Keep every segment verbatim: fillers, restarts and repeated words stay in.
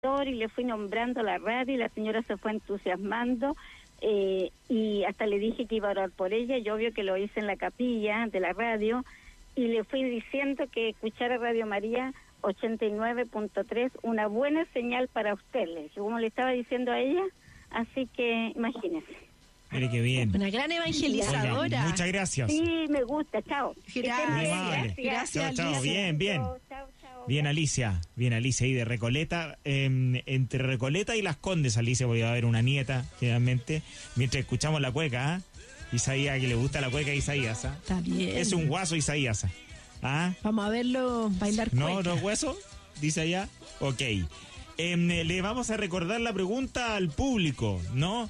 y le fui nombrando la radio y la señora se fue entusiasmando eh, y hasta le dije que iba a orar por ella y obvio que lo hice en la capilla de la radio y le fui diciendo que escuchara Radio María ochenta y nueve punto tres, una buena señal para ustedes, como le estaba diciendo a ella, así que imagínense. Mire qué bien. Una gran evangelizadora. Oiga, muchas gracias. Sí, me gusta, chao. Gracias. Vale. Gracias, chao, chao. Alicia. Bien, bien. Chao, chao, chao. Bien, Alicia. Bien, Alicia, ahí de Recoleta. Eh, entre Recoleta y Las Condes, Alicia, porque va a haber una nieta, generalmente, mientras escuchamos la cueca, ¿ah? Isaías, que le gusta la cueca a Isaías, ¿ah? Está bien. Es un guaso, Isaías. ¿Ah? Vamos a verlo bailar cueca. No, no hueso, dice allá. Ok. Eh, le vamos a recordar la pregunta al público, ¿no?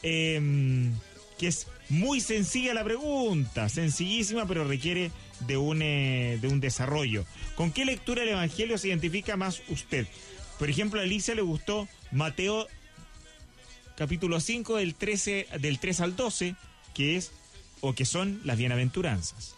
Eh, que es muy sencilla la pregunta, sencillísima, pero requiere de un, eh, de un desarrollo. ¿Con qué lectura del Evangelio se identifica más usted? Por ejemplo, a Alicia le gustó Mateo capítulo cinco del trece, del tres al doce, que es o que son las bienaventuranzas.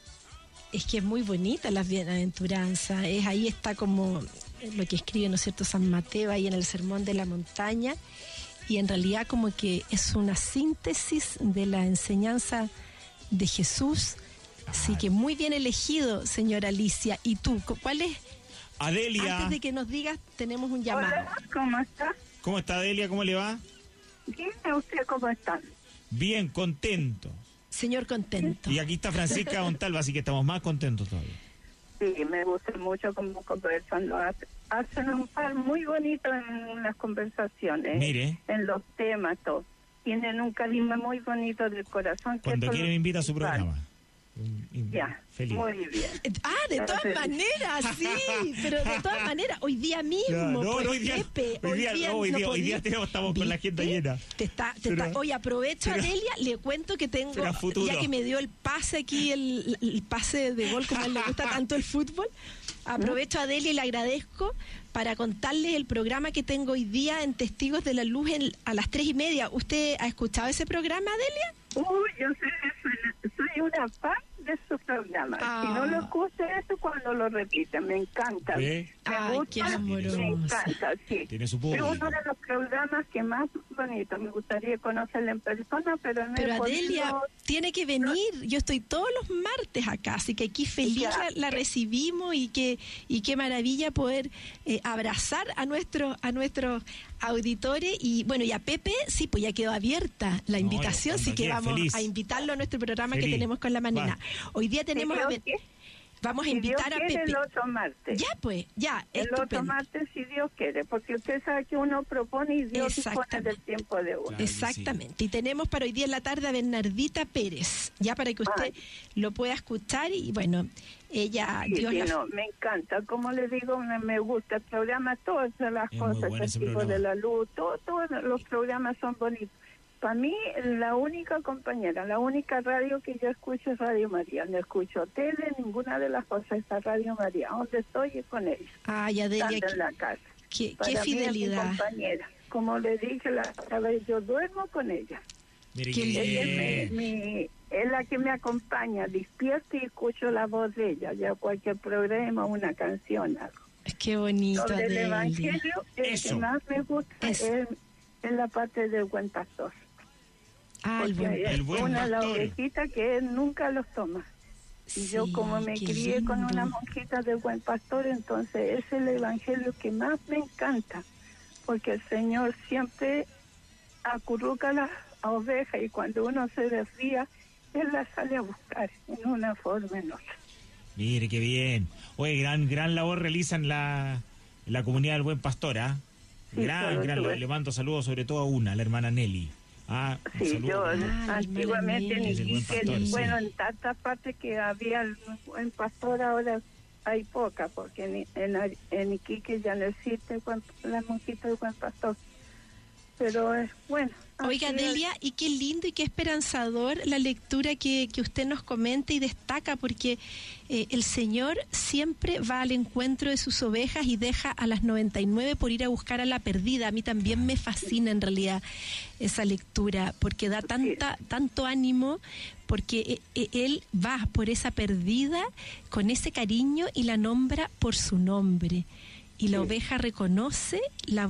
Es que es muy bonita las bienaventuranzas, es ahí está como lo que escribe, ¿no es cierto?, San Mateo ahí en el Sermón de la Montaña, y en realidad como que es una síntesis de la enseñanza de Jesús. Así que muy bien elegido, señora Alicia. ¿Y tú, cuál es? Adelia. Antes de que nos digas, tenemos un llamado. Hola, ¿cómo está? ¿Cómo está, Adelia? ¿Cómo le va? Bien, ¿usted cómo está? Bien, contento. Señor contento. Y aquí está Francisca Montalva, así que estamos más contentos todavía. Sí, me gusta mucho cómo conversan. Lo hace- hacen un par muy bonito en las conversaciones. Mire. En los temas, todo. Tienen un carisma muy bonito del corazón. que Cuando eso quiere lo me invita a su principal. programa. Un- un- Ya, Feliz. muy bien. Ah, de todas Entonces- maneras, sí, pero de todas maneras, hoy día mismo, Ya, no, pues, no, hoy día- Pepe, hoy día no, hoy no día- hoy podía- día tenemos- estamos con la agenda ¿Viste? llena. Te está, te Pero- está, hoy aprovecho, pero- Adelia, le cuento que tengo, pero a futuro. ya que me dio el pase aquí, el, el pase de gol, como a él le gusta tanto el fútbol, aprovecho a Adelia y le agradezco para contarles el programa que tengo hoy día en Testigos de la Luz en, a las tres y media. ¿Usted ha escuchado ese programa, Adelia? Uy, yo soy, soy, soy una fan de su programa. Ah. Si no lo escucho, eso cuando lo repiten, me encanta. ¿Ve? Me Ay, gusta, qué amorosa. me encanta, sí. Tiene su Es público. uno de los programas que más bonito. Me gustaría conocerla en persona, pero no Pero he Adelia, podido. tiene que venir. Yo estoy todos los martes acá, así que aquí feliz Ya. la, la recibimos y que y qué maravilla poder eh, abrazar a nuestros a nuestros auditores y bueno, y a Pepe, sí, pues ya quedó abierta la No, invitación, cuando así que quiera, vamos feliz. a invitarlo a nuestro programa Feliz. que tenemos con la manina. Hoy día tenemos Si a Dios Be- quiere. vamos a Si Dios invitar a quiere, Pepe. el otro martes. Ya pues, ya, El otro estupendo. martes, si Dios quiere, porque usted sabe que uno propone y Dios dispone Exactamente. del tiempo de uno. Claro que Exactamente. Y tenemos para hoy día en la tarde a Bernardita Pérez, ya para que usted Ay. lo pueda escuchar y bueno, ella, Sí, Dios sí, la... no, me encanta. Como le digo, me, me gusta el programa, todas las Es muy cosas, bueno ese Testigos programa. de la Luz, todo, todos los programas son bonitos. Para mí, la única compañera, la única radio que yo escucho es Radio María. No escucho tele, ninguna de las cosas es Radio María. Donde estoy es con ella, Ay, Adelia, estando qué, en la casa. qué, Para qué mí es mi fidelidad. compañera. Como le dije la otra vez, yo duermo con ella. Mire Qué que Ella es, bien. mi- mi- es la que me acompaña, despierto y escucho la voz de ella, ya cualquier programa, una canción, algo. Qué bonito, Sobre el Adelia. Evangelio, el Eso. que más me gusta Eso. es, es la parte del buen pastor. Ah, el Porque buen- es El buen una de las pastor. ovejitas que él nunca los toma. Y yo sí, como me qué crié con lindo. una monjita del buen pastor, entonces es el Evangelio que más me encanta. Porque el Señor siempre acurruca a las ovejas y cuando uno se desvía, Él las sale a buscar en una forma o en otra. Mire qué bien. Oye, gran gran labor realizan la, la comunidad del Buen Pastor, ¿ah? Sí, gran, claro, gran. tuve. Le, le mando saludos sobre todo a una, la hermana Nelly. Ah, un Sí, saludo. yo Ah, antiguamente en el buen Iquique, pastor, sí. bueno, en tantas partes que había el buen pastor, ahora hay poca, porque en, en, en Iquique ya no existe el buen- la monjita del buen pastor. Pero es bueno. Oiga, así es. Delia, y qué lindo y qué esperanzador la lectura que, que usted nos comenta y destaca, porque eh, el Señor siempre va al encuentro de sus ovejas y deja a las noventa y nueve por ir a buscar a la perdida. A mí también me fascina en realidad esa lectura, porque da tanta tanto ánimo, porque eh, eh, Él va por esa perdida con ese cariño y la nombra por su nombre. y la Sí. oveja reconoce la